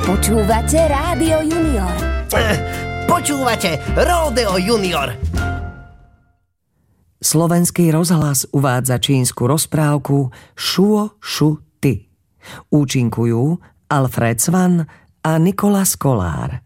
Počúvate Rádio Junior. Počúvate Ródeo Junior. Slovenský rozhlas uvádza čínsku rozprávku Šuo Šu Ty. Účinkujú Alfred Svan a Nikolas Kolár.